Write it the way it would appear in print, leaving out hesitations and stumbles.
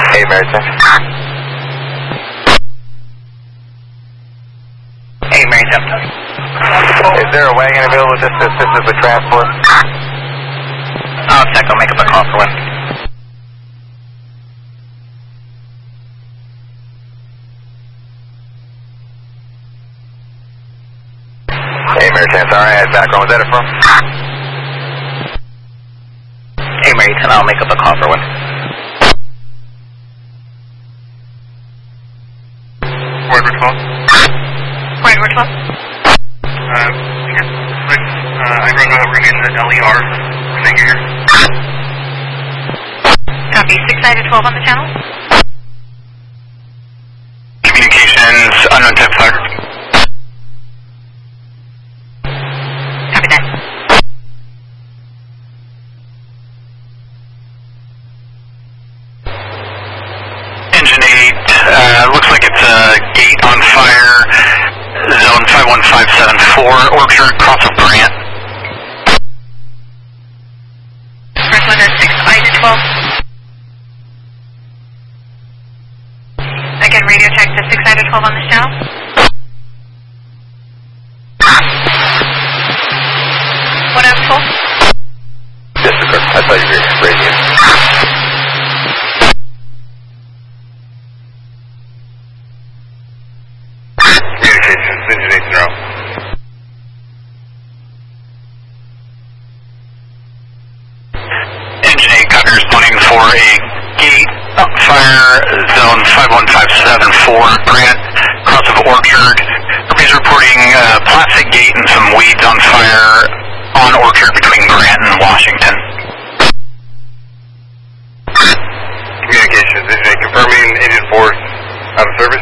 Hey, Maryton. Hey, Maryton. Is there a wagon available just to assist us with transport? I'll check. I'll make up a call for one. Hey, Maryton. Sorry, I had background. Was that a firm? Hey, Maryton. I'll make up a call for one. Word 12. Word 12. I run over in the LER. Thank you here. Copy. 6-sided 12 on the channel. Communications, unknown type flag. Copy that. Engine 8, looks like it's a gate on fire, zone 51574, Orchard, cross of Grant. First one is 6-sided 12. Again, radio check to 6-sided 12 on this channel. What else, 12? Disregard. I thought you were radio. Communications, engine 8 0. Engine 8, copy, responding for a gate on fire, zone 51574, Grant, cross of Orchard. He's reporting plastic gate and some weeds on fire on Orchard between Grant and Washington. Communications, engine 8 confirming engine 4 out of service.